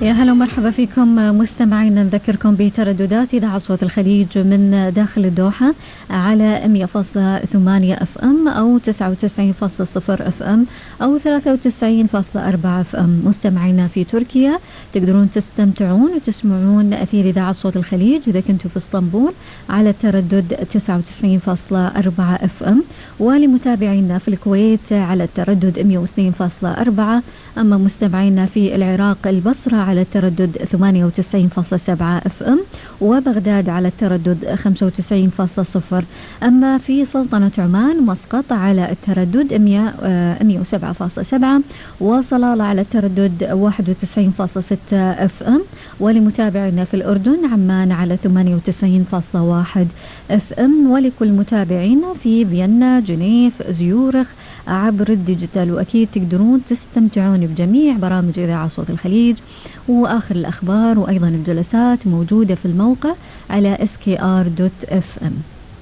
يا هلا ومرحبا فيكم مستمعينا. نذكركم بترددات إذاعة صوت الخليج من داخل الدوحة على 100.8 اف ام أو 99.0 اف ام أو 93.4 اف ام. مستمعينا في تركيا تقدرون تستمتعون وتسمعون أثير إذاعة صوت الخليج إذا كنتوا في اسطنبول على التردد 99.4 اف ام، ولمتابعينا في الكويت على التردد 102.4. أما مستمعينا في العراق البصرة على التردد 98.7 اف ام، وبغداد على التردد 95.0. أما في سلطنة عمان مسقط على التردد 107.7، وصلالة على التردد 91.6 اف ام. ولمتابعينا في الأردن عمان على 98.1 اف ام، ولكل متابعينا في فيينا، جنيف، زيورخ عبر الديجيتال. وأكيد تقدرون تستمتعون بجميع برامج إذاعة صوت الخليج وآخر الأخبار وأيضا الجلسات موجودة في الموقع على skr.fm.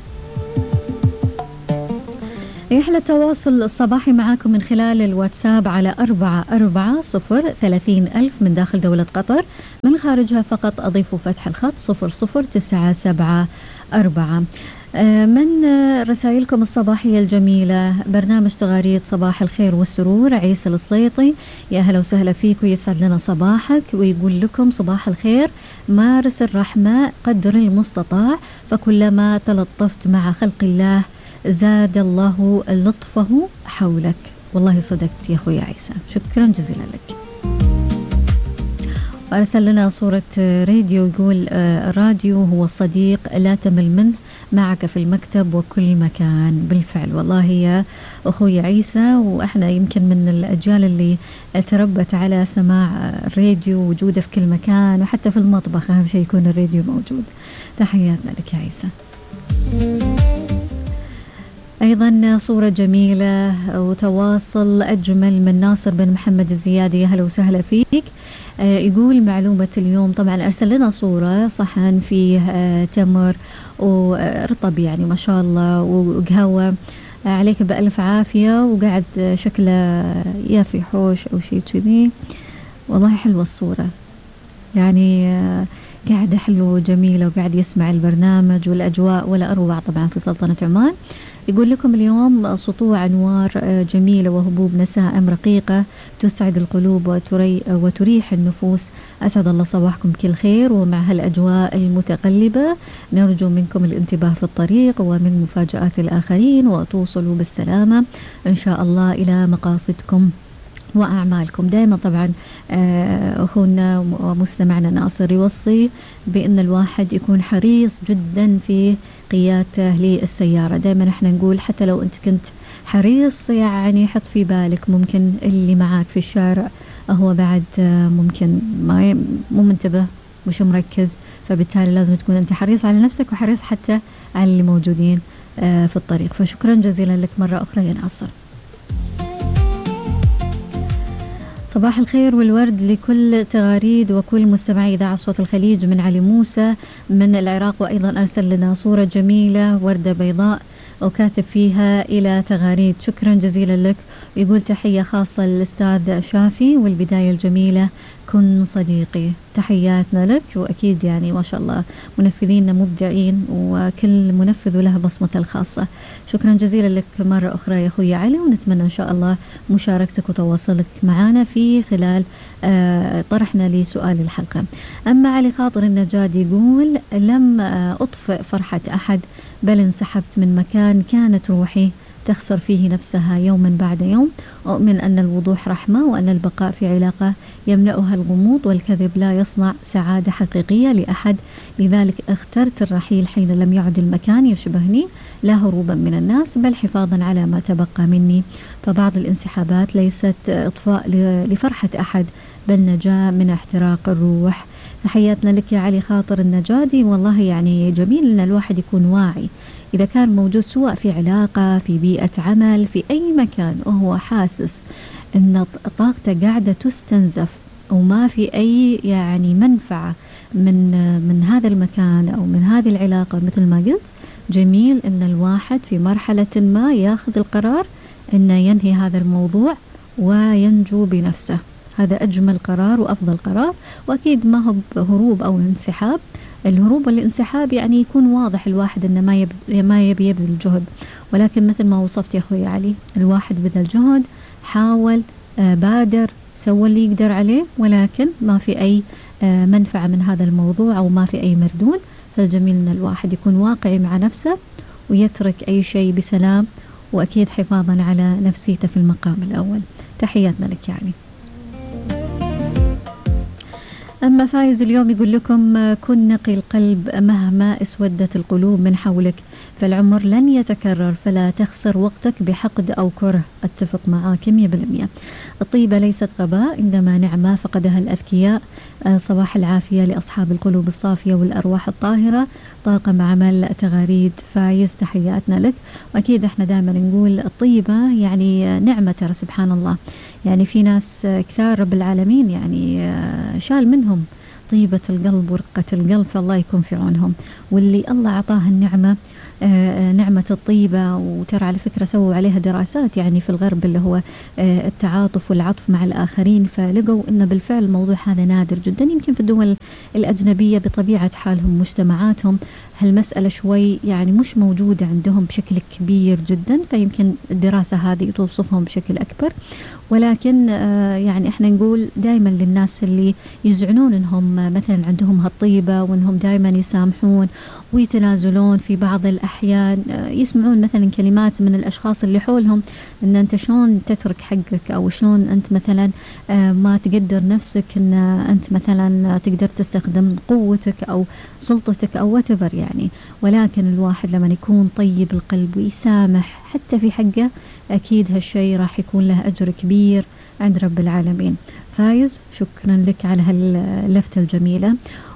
يحلى التواصل الصباحي معاكم من خلال الواتساب على 440300 من داخل دولة قطر، من خارجها فقط أضيفوا فتح الخط 00974. من رسائلكم الصباحية الجميلة برنامج تغاريد صباح الخير والسرور. عيسى السليطي يا هلا وسهلا فيك ويسعد لنا صباحك، ويقول لكم صباح الخير، مارس الرحمة قدر المستطاع، فكلما تلطفت مع خلق الله زاد الله لطفه حولك. والله صدقت يا أخوي عيسى، شكرا جزيلا لك. أرسل لنا صورة راديو يقول الراديو هو الصديق لا تمل منه، معك في المكتب وكل مكان. بالفعل والله يا أخوي عيسى، وإحنا يمكن من الأجيال اللي تربت على سماع الراديو ووجوده في كل مكان، وحتى في المطبخ أهم شيء يكون الراديو موجود. تحياتنا لك يا عيسى. أيضا صورة جميلة وتواصل أجمل من ناصر بن محمد الزيادي، هلا وسهلا فيك. يقول معلومة اليوم، طبعا أرسل لنا صورة صحن فيه تمر ورطب يعني ما شاء الله وقهوة، عليك بألف عافية، وقاعد شكله يا في حوش أو شيء كذي. والله حلوة الصورة يعني، قاعدة حلوة وجميلة وقاعد يسمع البرنامج والأجواء ولا أروع طبعا في سلطنة عمان. يقول لكم اليوم سطوع أنوار جميلة وهبوب نسائم رقيقة تسعد القلوب وتريح النفوس. أسعد الله صباحكم بكل خير، ومع هالأجواء المتقلبة نرجو منكم الانتباه في الطريق ومن مفاجآت الآخرين، وتوصلوا بالسلامة إن شاء الله إلى مقاصدكم وأعمالكم. دائما طبعا أخونا ومستمعنا ناصر يوصي بأن الواحد يكون حريص جدا في قيادته للسيارة. دائما احنا نقول حتى لو أنت كنت حريص يعني حط في بالك ممكن اللي معاك في الشارع هو بعد ممكن ما مو منتبه مش مركز، فبالتالي لازم تكون أنت حريص على نفسك وحريص حتى على اللي موجودين في الطريق. فشكرا جزيلا لك مرة أخرى يا ناصر. صباح الخير والورد لكل تغاريد وكل مستمعي إذاعة صوت الخليج من علي موسى من العراق. وأيضا أرسل لنا صورة جميلة وردة بيضاء وكاتب فيها إلى تغاريد. شكرا جزيلا لك. ويقول تحية خاصة للأستاذ شافي، والبداية الجميلة كن صديقي. تحياتنا لك، وأكيد يعني ما شاء الله منفذين مبدعين وكل منفذ له بصمته الخاصة. شكرا جزيلا لك مرة أخرى يا أخوي علي، ونتمنى إن شاء الله مشاركتك وتواصلك معنا في خلال طرحنا لسؤال الحلقة. أما علي خاطر النجاد يقول لم أطفئ فرحة أحد، بل انسحبت من مكان كانت روحي تخسر فيه نفسها يوما بعد يوم. أؤمن أن الوضوح رحمة، وأن البقاء في علاقة يملأها الغموض والكذب لا يصنع سعادة حقيقية لأحد. لذلك اخترت الرحيل حين لم يعد المكان يشبهني، لا هروبا من الناس بل حفاظا على ما تبقى مني. فبعض الانسحابات ليست إطفاء لفرحة أحد، بل نجاة من احتراق الروح. تحياتنا لك يا علي خاطر النجادي. والله يعني جميل أن الواحد يكون واعي إذا كان موجود سواء في علاقة، في بيئة عمل، في أي مكان، وهو حاسس أن طاقته قاعدة تستنزف وما في أي يعني منفعة من هذا المكان أو من هذه العلاقة. مثل ما قلت جميل أن الواحد في مرحلة ما ياخذ القرار أنه ينهي هذا الموضوع وينجو بنفسه. هذا أجمل قرار وأفضل قرار، وأكيد ما هو هروب أو انسحاب. الهروب والانسحاب يعني يكون واضح الواحد أنه ما يبي يبذل جهد، ولكن مثل ما وصفت يا أخوي علي، الواحد بذل جهد، حاول، بادر، سوى اللي يقدر عليه، ولكن ما في أي منفعة من هذا الموضوع أو ما في أي مردود. فالجميل أن الواحد يكون واقعي مع نفسه ويترك أي شيء بسلام، وأكيد حفاظا على نفسيته في المقام الأول. تحياتنا لك يعني. أما فايز اليوم يقول لكم: كن نقي القلب مهما اسودت القلوب من حولك، فالعمر لن يتكرر، فلا تخسر وقتك بحقد أو كره. أتفق معاك 100%. الطيبة ليست غباء، إنما نعمة فقدها الأذكياء. صباح العافية لأصحاب القلوب الصافية والأرواح الطاهرة. طاقم عمل تغاريد فايز، تحياتنا لك. وأكيد احنا دائما نقول الطيبة يعني نعمة، ترى سبحان الله، يعني في ناس كثار رب العالمين يعني شال منهم طيبة القلب ورقة القلب، فالله يكون في عونهم. واللي الله أعطاه النعمة، نعمة الطيبة، وترى على فكرة سووا عليها دراسات يعني في الغرب، اللي هو التعاطف والعطف مع الآخرين، فلقوا أنه بالفعل الموضوع هذا نادر جدا. يمكن في الدول الأجنبية بطبيعة حالهم مجتمعاتهم هالمسألة شوي يعني مش موجودة عندهم بشكل كبير جدا، فيمكن الدراسة هذه توصفهم بشكل أكبر. ولكن يعني احنا نقول دائما للناس اللي يزعنون انهم مثلا عندهم هالطيبة، وانهم دائما يسامحون ويتنازلون في بعض الأحيان، يسمعون مثلا كلمات من الأشخاص اللي حولهم ان انت شلون تترك حقك، او شلون انت مثلا ما تقدر نفسك، ان انت مثلا تقدر تستخدم قوتك او سلطتك او whatever يعني. ولكن الواحد لما يكون طيب القلب ويسامح حتى في حقه، أكيد هالشيء راح يكون له أجر كبير عند رب العالمين. فايز، شكرا لك على هاللفتة الجميلة.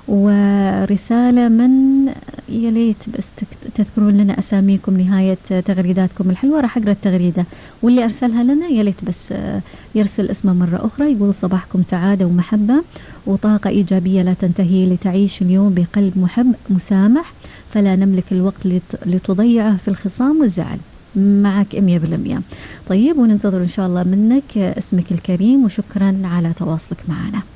ورسالة من، يا ليت بس تذكرون لنا أساميكم نهاية تغريداتكم الحلوة، راح أقرأ التغريدة، واللي أرسلها لنا يا ليت بس يرسل اسمه مرة أخرى. يقول: صباحكم سعادة ومحبة وطاقة إيجابية لا تنتهي، لتعيش اليوم بقلب محب مسامح، فلا نملك الوقت لتضيعه في الخصام والزعل. معك 100%. طيب، وننتظر إن شاء الله منك اسمك الكريم، وشكرا على تواصلك معنا.